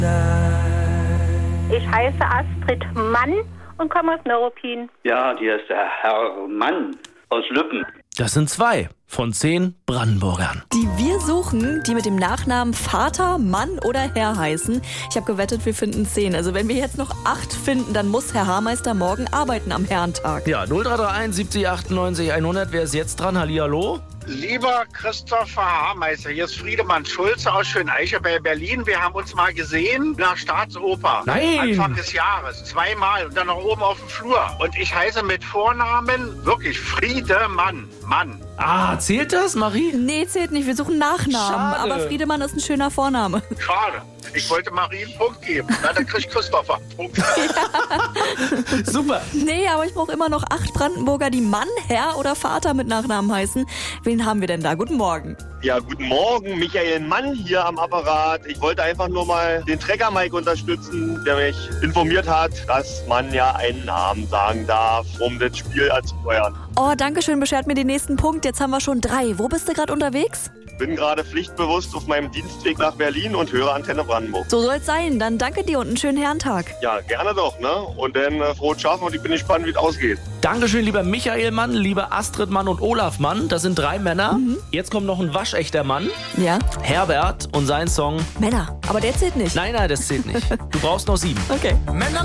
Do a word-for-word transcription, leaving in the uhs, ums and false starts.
Ich heiße Astrid Mann und komme aus Neuruppin. Ja, hier ist der Herr Mann aus Lübben. Das sind zwei von zehn Brandenburgern. Die wir suchen, die mit dem Nachnamen Vater, Mann oder Herr heißen. Ich habe gewettet, wir finden zehn. Also wenn wir jetzt noch acht finden, dann muss Herr Haarmeister morgen arbeiten am Herrentag. Ja, null drei drei eins siebzig achtundneunzig hundert. Wer ist jetzt dran? Hallihallo? Lieber Christopher Haarmeister, hier ist Friedemann Schulze aus Schöneiche bei Berlin. Wir haben uns mal gesehen nach Staatsoper. Nein! Anfang des Jahres, zweimal und dann noch oben auf dem Flur. Und ich heiße mit Vornamen wirklich Friedemann, Mann. Ah, zählt das, Marie? Nee, zählt nicht. Wir suchen Nachnamen. Schade. Aber Friedemann ist ein schöner Vorname. Schade. Ich wollte Marie einen Punkt geben. Na, dann kriegt Christopher einen Punkt. Super. Nee, aber ich brauche immer noch acht Brandenburger, die Mann, Herr oder Vater mit Nachnamen heißen. Wen haben wir denn da? Guten Morgen. Ja, guten Morgen, Michael Mann hier am Apparat. Ich wollte einfach nur mal den Trecker Mike unterstützen, der mich informiert hat, dass man ja einen Namen sagen darf, um das Spiel anzufeuern. Oh, danke schön, beschert mir den nächsten Punkt. Jetzt haben wir schon drei. Wo bist du gerade unterwegs? Bin gerade pflichtbewusst auf meinem Dienstweg nach Berlin und höre Antenne Brandenburg. So soll's sein. Dann danke dir und einen schönen Herrentag. Ja, gerne doch, ne? Und dann äh, frohes Schaffen und ich bin gespannt, wie es ausgeht. Dankeschön, lieber Michael Mann, lieber Astrid Mann und Olaf Mann. Das sind drei Männer. Mhm. Jetzt kommt noch ein waschechter Mann. Ja? Herbert und sein Song. Männer. Aber der zählt nicht. Nein, nein, das zählt nicht. Du brauchst noch sieben. Okay. Männer.